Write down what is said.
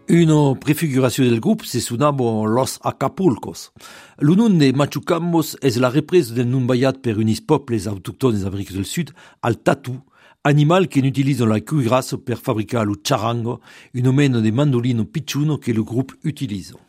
Una prefigurazione del gruppo si suonava Los Acapulcos. Le nom de Machucamos es la reprise del nom baiat per unis peuples autochtones d'Amérique del Sud al tatu, animal que n'utilisent la cuirasse per fabricar le charango, un omeno de mandolino picciuno que le groupe utilise.